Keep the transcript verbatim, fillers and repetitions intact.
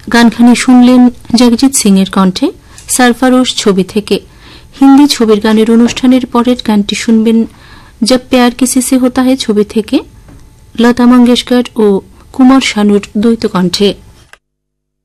গানখানি শুনলেন জগজিৎ সিং এর কণ্ঠে সরফরোশ ছবি থেকে। হিন্দি ছবির গানের অনুষ্ঠানের পরের গানটি শুনবেন জব প্যার কিসি সে হোতা হ্যায় ছবি থেকে লতা মঙ্গেশকর ও কুমার শানুর দ্বৈত কণ্ঠে।